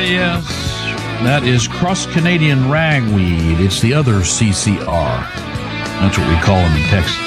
yes. That is Cross-Canadian Ragweed. It's the other CCR. That's what we call them in Texas.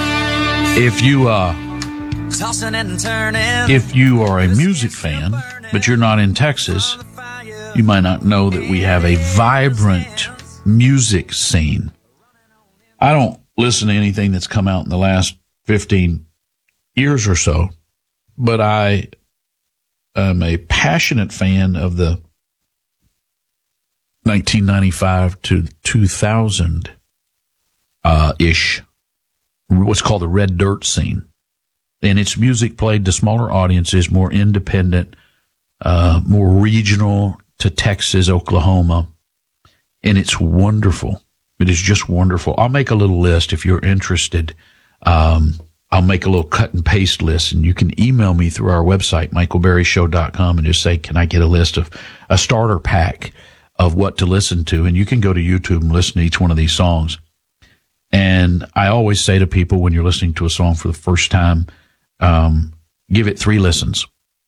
If you are a music fan, but you're not in Texas, you might not know that we have a vibrant music scene. I don't listen to anything that's come out in the last 15 years or so, but I am a passionate fan of the 1995 to 2000 ish, what's called the red dirt scene. And it's music played to smaller audiences, more independent, more regional to Texas, Oklahoma. And it's wonderful. It is just wonderful. I'll make a little list if you're interested. I'll make a little cut and paste list, and you can email me through our website, michaelberryshow.com, and just say, can I get a list of a starter pack of what to listen to? And you can go to YouTube and listen to each one of these songs. And I always say to people when you're listening to a song for the first time, give it 3 listens,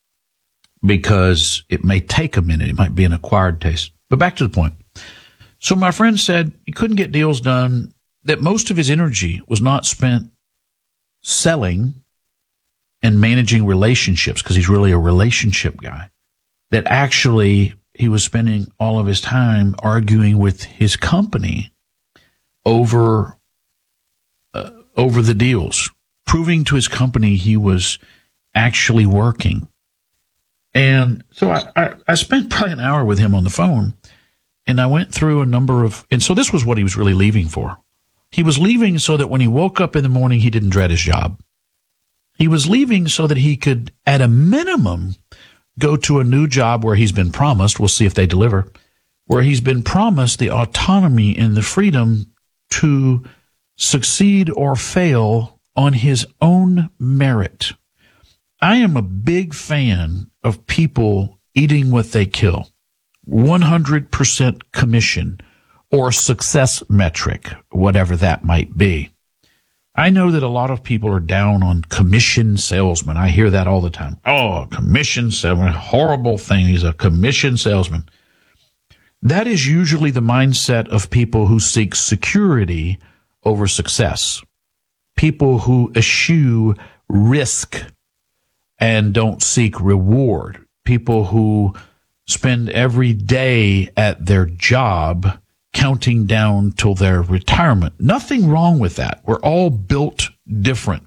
because it may take a minute. It might be an acquired taste. But back to the point. So my friend said he couldn't get deals done, that most of his energy was not spent selling and managing relationships, because he's really a relationship guy, that actually he was spending all of his time arguing with his company over the deals, proving to his company he was actually working. And so I spent probably an hour with him on the phone, and I went through a number of, and so this was what he was really leaving for. He was leaving so that when he woke up in the morning, he didn't dread his job. He was leaving so that he could, at a minimum, go to a new job where he's been promised, we'll see if they deliver, where he's been promised the autonomy and the freedom to succeed or fail on his own merit. I am a big fan of people eating what they kill. 100% commission or success metric, whatever that might be. I know that a lot of people are down on commission salesmen. I hear that all the time. Oh, commission salesman, horrible thing. He's a commission salesman. That is usually the mindset of people who seek security over success. People who eschew risk and don't seek reward. People who spend every day at their job counting down till their retirement. Nothing wrong with that. We're all built differently.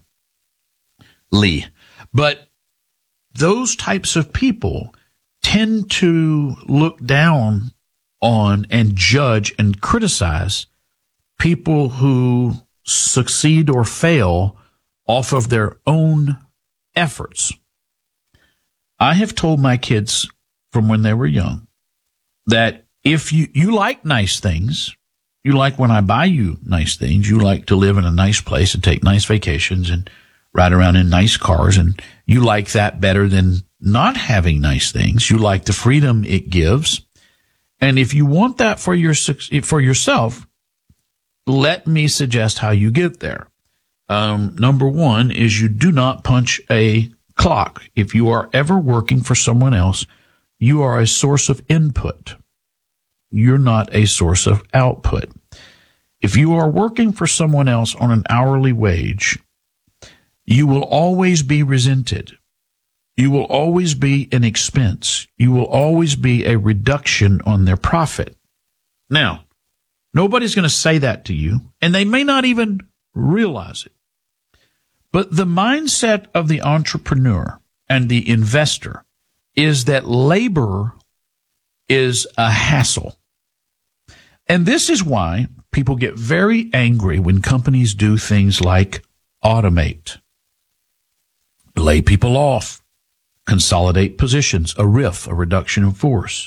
But those types of people tend to look down on and judge and criticize people who succeed or fail off of their own efforts. I have told my kids from when they were young that if you like nice things, you like when I buy you nice things, you like to live in a nice place and take nice vacations and ride around in nice cars, and you like that better than not having nice things. You like the freedom it gives. And if you want that for yourself, let me suggest how you get there. Number one is you do not punch a clock. If you are ever working for someone else, you are a source of input. You're not a source of output. If you are working for someone else on an hourly wage, you will always be resented. You will always be an expense. You will always be a reduction on their profit. Now, nobody's going to say that to you, and they may not even realize it. But the mindset of the entrepreneur and the investor is that labor is a hassle. And this is why people get very angry when companies do things like automate, lay people off, consolidate positions, a RIF, a reduction in force.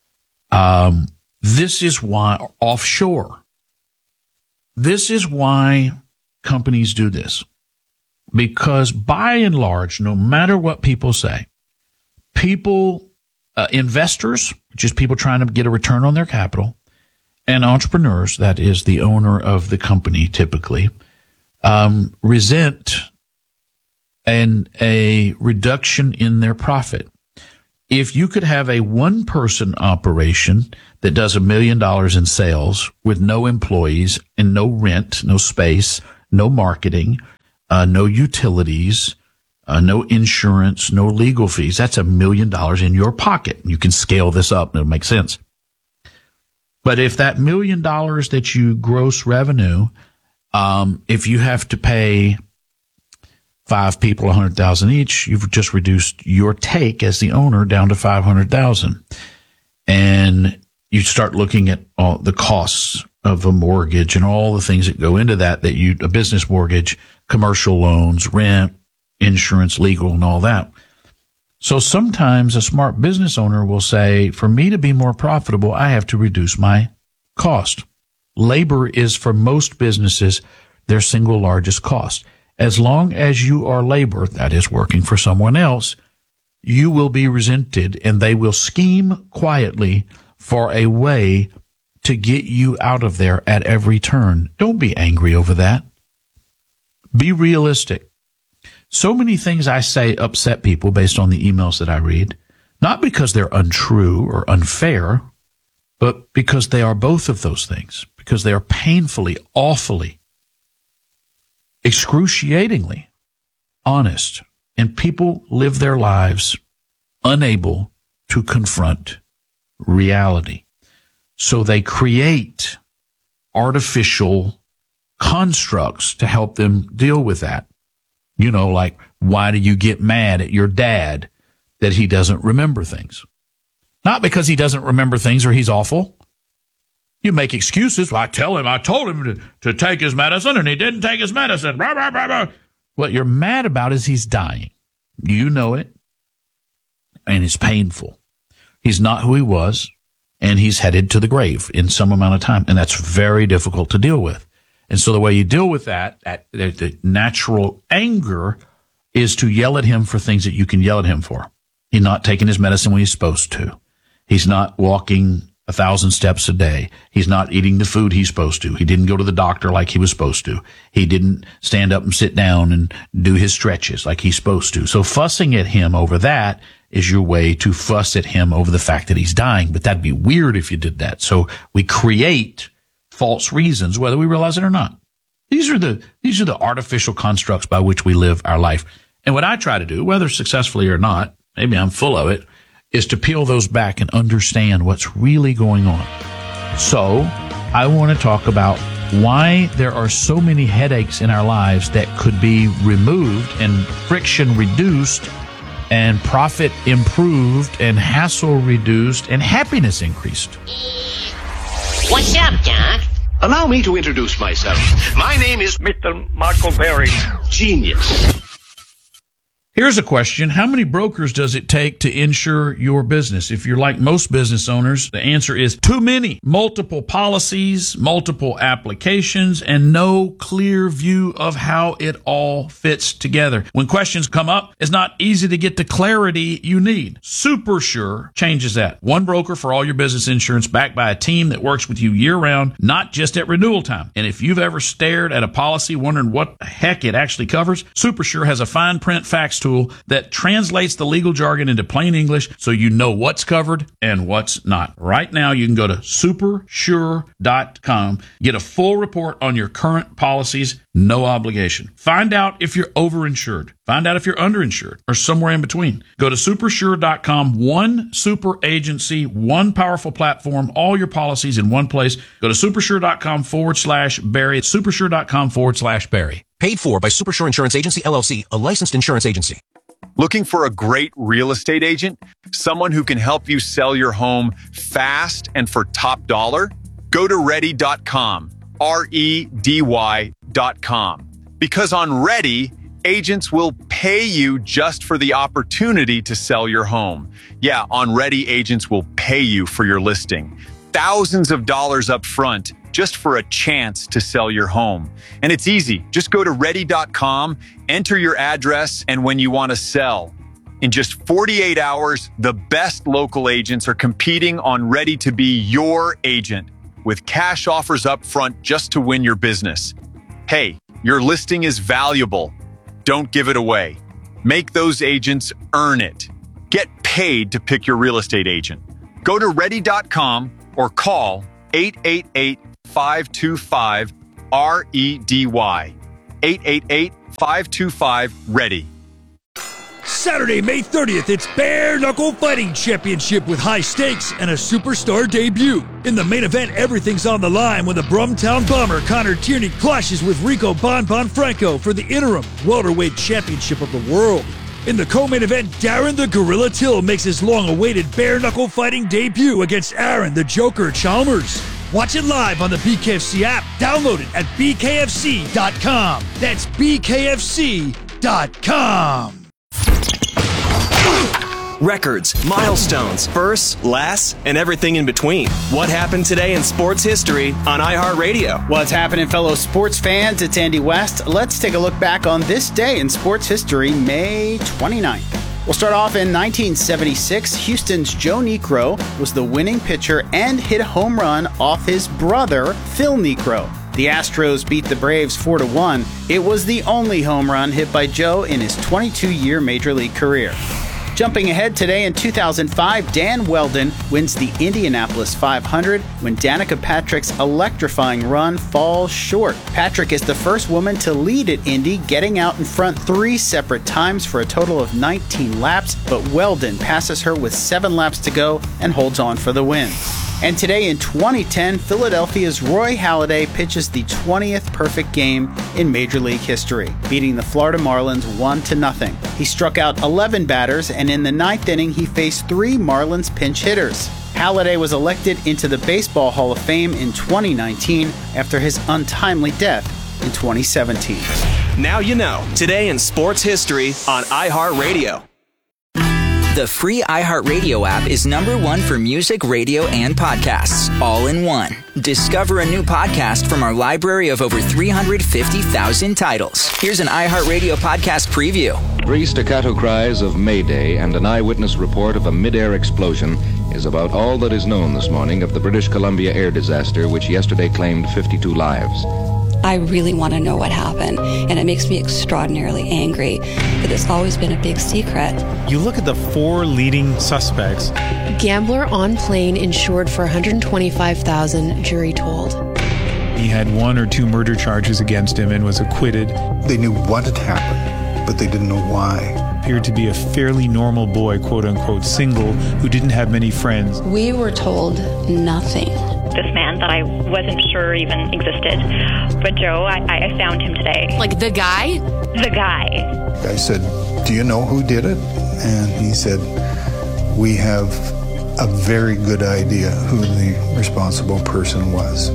This is why offshore. This is why companies do this. Because by and large, no matter what people say, investors, which is people trying to get a return on their capital, and entrepreneurs, that is the owner of the company typically, resent a reduction in their profit. If you could have a one-person operation that does $1 million in sales with no employees and no rent, no space, no marketing, no utilities, no insurance, no legal fees, that's $1 million in your pocket. You can scale this up and it'll make sense. But if that $1 million that you gross revenue, if you have to pay 5 people $100,000 each, you've just reduced your take as the owner down to $500,000. And you start looking at all the costs of a mortgage and all the things that go into that a business mortgage, commercial loans, rent, insurance, legal, and all that. So sometimes a smart business owner will say, for me to be more profitable, I have to reduce my cost. Labor is, for most businesses, their single largest cost. As long as you are labor, that is working for someone else, you will be resented and they will scheme quietly for a way to get you out of there at every turn. Don't be angry over that. Be realistic. So many things I say upset people based on the emails that I read, not because they're untrue or unfair, but because they are both of those things, because they are painfully, awfully, excruciatingly honest, and people live their lives unable to confront reality. So they create artificial constructs to help them deal with that. You know, like, why do you get mad at your dad that he doesn't remember things? Not because he doesn't remember things or he's awful. You make excuses. Well, I told him to take his medicine and he didn't take his medicine. Blah, blah, blah, blah. What you're mad about is he's dying. You know it. And it's painful. He's not who he was, and he's headed to the grave in some amount of time. And that's very difficult to deal with. And so the way you deal with that, the natural anger, is to yell at him for things that you can yell at him for. He's not taking his medicine when he's supposed to. He's not walking 1,000 steps a day. He's not eating the food he's supposed to. He didn't go to the doctor like he was supposed to. He didn't stand up and sit down and do his stretches like he's supposed to. So fussing at him over that is your way to fuss at him over the fact that he's dying. But that'd be weird if you did that. So we create false reasons, whether we realize it or not. These are the artificial constructs by which we live our life. And what I try to do, whether successfully or not, maybe I'm full of it, is to peel those back and understand what's really going on. So I want to talk about why there are so many headaches in our lives that could be removed and friction reduced and profit improved and hassle reduced and happiness increased. What's up, Doc? Allow me to introduce myself. My name is Mr. Michael Berry. Genius. Here's a question. How many brokers does it take to insure your business? If you're like most business owners, the answer is too many. Multiple policies, multiple applications, and no clear view of how it all fits together. When questions come up, it's not easy to get the clarity you need. SuperSure changes that. One broker for all your business insurance, backed by a team that works with you year-round, not just at renewal time. And if you've ever stared at a policy wondering what the heck it actually covers, SuperSure has a fine print fax tool that translates the legal jargon into plain English so you know what's covered and what's not. Right now, you can go to supersure.com, get a full report on your current policies, no obligation. Find out if you're overinsured. Find out if you're underinsured or somewhere in between. Go to supersure.com, one super agency, one powerful platform, all your policies in one place. Go to supersure.com/Barry. Supersure.com/Barry. Paid for by Supersure Insurance Agency, LLC, a licensed insurance agency. Looking for a great real estate agent? Someone who can help you sell your home fast and for top dollar? Go to ready.com, REDY.com. Because on Ready, agents will pay you just for the opportunity to sell your home. Yeah, on Ready, agents will pay you for your listing. Thousands of dollars up front just for a chance to sell your home. And it's easy. Just go to ready.com, enter your address, and when you want to sell. In just 48 hours, the best local agents are competing on Ready to be your agent with cash offers up front just to win your business. Hey, your listing is valuable. Don't give it away. Make those agents earn it. Get paid paid to pick your real estate agent. Go to ready.com or call 888-525-REDY. 888-525-READY. Saturday, May 30th, it's Bare Knuckle Fighting Championship with high stakes and a superstar debut. In the main event, everything's on the line when the Brumtown Bomber Connor Tierney clashes with Rico Bon Franco for the interim welterweight championship of the world. In the co-main event, Darren the Gorilla Till makes his long-awaited Bare Knuckle Fighting debut against Aaron the Joker Chalmers. Watch it live on the BKFC app. Download it at bkfc.com. That's bkfc.com. Records, milestones, firsts, lasts, and everything in between. What happened today in sports history on iHeartRadio? What's happening, fellow sports fans? It's Andy West. Let's take a look back on this day in sports history, May 29th. We'll start off in 1976. Houston's Joe Niekro was the winning pitcher and hit a home run off his brother, Phil Niekro. The Astros beat the Braves 4-1. It was the only home run hit by Joe in his 22-year Major League career. Jumping ahead today in 2005, Dan Weldon wins the Indianapolis 500 when Danica Patrick's electrifying run falls short. Patrick is the first woman to lead at Indy, getting out in front 3 separate times for a total of 19 laps, but Weldon passes her with 7 laps to go and holds on for the win. And today in 2010, Philadelphia's Roy Halladay pitches the 20th perfect game in Major League history, beating the Florida Marlins 1-0. He struck out 11 batters, and in the 9th inning, he faced 3 Marlins pinch hitters. Halladay was elected into the Baseball Hall of Fame in 2019 after his untimely death in 2017. Now you know. Today in sports history on iHeartRadio. The free iHeartRadio app is #1 for music, radio, and podcasts, all in one. Discover a new podcast from our library of over 350,000 titles. Here's an iHeartRadio podcast preview. 3 staccato cries of Mayday and an eyewitness report of a mid-air explosion is about all that is known this morning of the British Columbia air disaster, which yesterday claimed 52 lives. I really want to know what happened, and it makes me extraordinarily angry that it's always been a big secret. You look at the 4 leading suspects. Gambler on plane insured for $125,000, jury told. He had 1 or 2 murder charges against him and was acquitted. They knew what had happened, but they didn't know why. Appeared to be a fairly normal boy, quote-unquote, single, who didn't have many friends. We were told nothing. This man that I wasn't sure even existed. But Joe, I found him today. Like the guy? The guy. I said, "Do you know who did it?" And he said, "We have a very good idea who the responsible person was."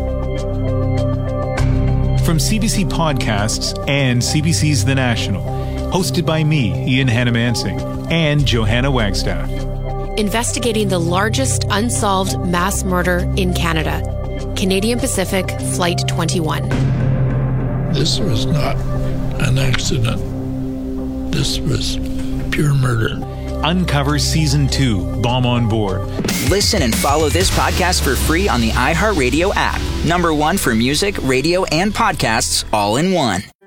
From CBC Podcasts and CBC's The National, hosted by me, Ian Hannamansing, and Johanna Wagstaff. Investigating the largest unsolved mass murder in Canada. Canadian Pacific Flight 21. This was not an accident. This was pure murder. Uncover Season 2, Bomb on Board. Listen and follow this podcast for free on the iHeartRadio app. #1 for music, radio, and podcasts, all in one.